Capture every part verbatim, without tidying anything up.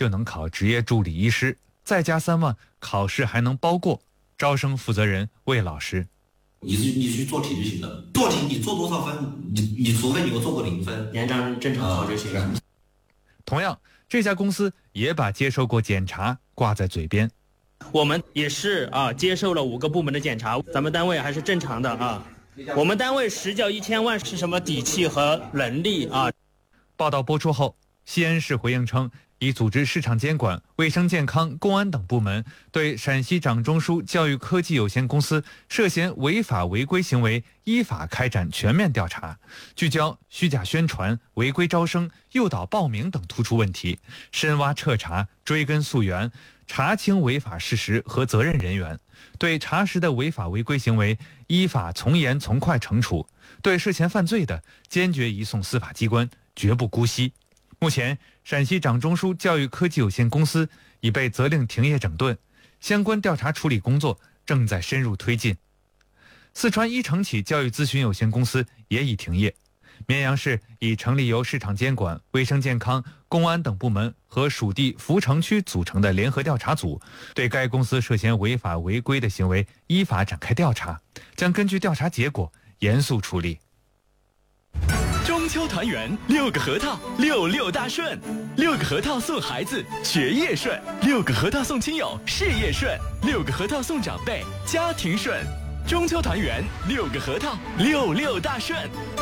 就能考执业助理医师，再加三万，考试还能包过。招生负责人魏老师： 你是你去做题就行了，做题你做多少分，你你除非你给我做过零分， 连张正常考就行了。啊、 同样，这家公司也把接受过检查挂在嘴边。 我们也是啊，接受了五个部门的检查，咱们单位还是正常的啊。我们单位实缴一千万是什么底气和能力啊？ 报道播出后，西安市回应称，已组织市场监管、卫生健康、公安等部门对陕西掌中枢教育科技有限公司涉嫌违法违规行为依法开展全面调查，聚焦虚假宣传、违规招生、诱导报名等突出问题，深挖彻查、追根溯源，查清违法事实和责任人员，对查实的违法违规行为依法从严从快惩处，对涉嫌犯罪的坚决移送司法机关，绝不姑息。目前，陕西掌中枢教育科技有限公司已被责令停业整顿，相关调查处理工作正在深入推进。四川一城启教育咨询有限公司也已停业。绵阳市已成立由市场监管、卫生健康、公安等部门和属地扶城区组成的联合调查组，对该公司涉嫌违法违规的行为依法展开调查，将根据调查结果严肃处理。 中秋团圆，六个核桃，六六大顺。六个核桃送孩子，学业顺；六个核桃送亲友，事业顺；六个核桃送长辈，家庭顺。中秋团圆，六个核桃，六六大顺。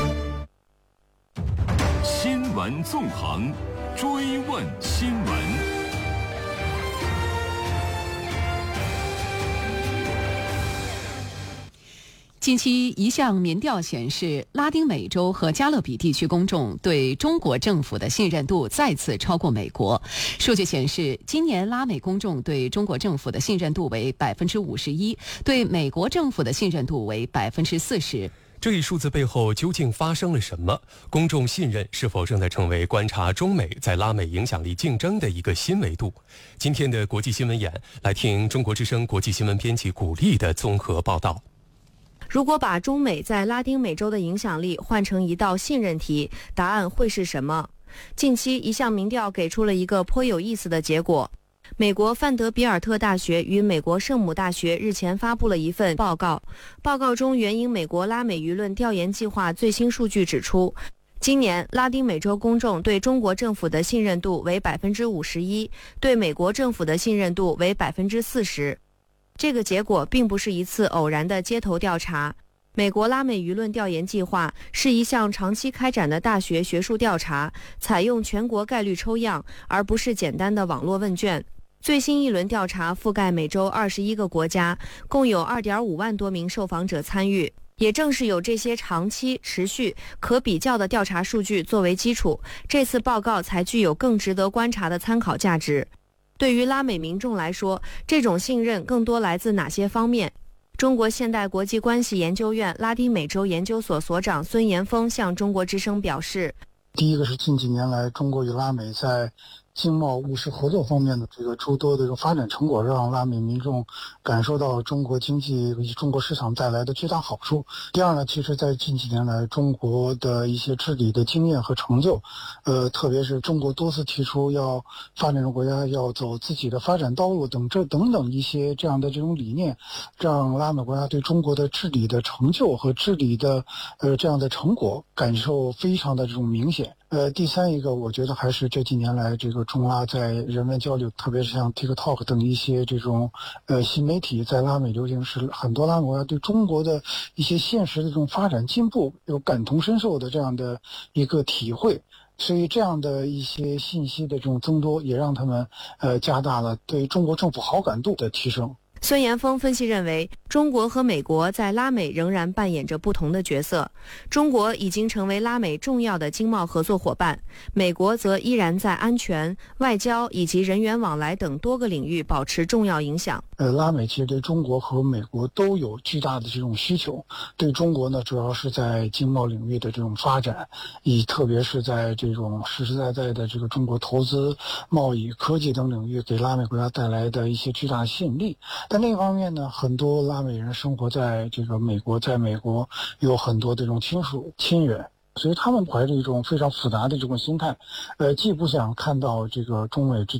新闻纵横，追问新闻。 近期一项民调显示，拉丁美洲和加勒比地区公众对中国政府的信任度再次超过美国。数据显示，今年拉美公众对中国政府的信任度为百分之五十一，对美国政府的信任度为百分之四十。 这一数字背后究竟发生了什么？公众信任是否正在成为观察中美在拉美影响力竞争的一个新维度？今天的国际新闻眼，来听中国之声国际新闻编辑古丽的综合报道。 如果把中美在拉丁美洲的影响力换成一道信任题，答案会是什么？近期一项民调给出了一个颇有意思的结果。美国范德比尔特大学与美国圣母大学日前发布了一份报告，报告中援引美国拉美舆论调研计划最新数据指出，今年拉丁美洲公众对中国政府的信任度为百分之五十一，对美国政府的信任度为百分之四十。这个结果并不是一次偶然的街头调查。美国拉美舆论调研计划是一项长期开展的大学学术调查，采用全国概率抽样，而不是简单的网络问卷。最新一轮调查覆盖美洲二十一个国家，共有 二点五万多名受访者参与。也正是有这些长期、持续、可比较的调查数据作为基础，这次报告才具有更值得观察的参考价值。对于拉美民众来说，这种信任更多来自哪些方面？中国现代国际关系研究院拉丁美洲研究所所长孙延峰向中国之声表示， 第一个是近几年来中国与拉美在经贸务实合作方面的这个诸多的这种发展成果，让拉美民众感受到中国经济以及中国市场带来的巨大好处。第二呢，其实在近几年来中国的一些治理的经验和成就，呃，特别是中国多次提出要发展中国家要走自己的发展道路等这等等一些这样的这种理念，让拉美国家对中国的治理的成就和治理的呃这样的成果感受非常的这种明显。呃，第三一个，我觉得还是这几年来这个中拉在人文交流，特别是像 TikTok 等一些这种呃新媒体在拉美流行，是很多拉美国家对中国的一些现实的这种发展进步有感同身受的这样的一个体会。所以这样的一些信息的这种增多，也让他们呃加大了对中国政府好感度的提升。 孙延峰分析认为，中国和美国在拉美仍然扮演着不同的角色。中国已经成为拉美重要的经贸合作伙伴，美国则依然在安全、外交以及人员往来等多个领域保持重要影响。 呃，拉美其实对中国和美国都有巨大的这种需求。对中国呢，主要是在经贸领域的这种发展，以特别是在这种实实在在的这个中国投资、贸易、科技等领域给拉美国家带来的一些巨大吸引力。但另一方面呢，很多拉美人生活在这个美国，在美国有很多这种亲属亲人，所以他们怀着一种非常复杂的这种心态，呃，既不想看到这个中美之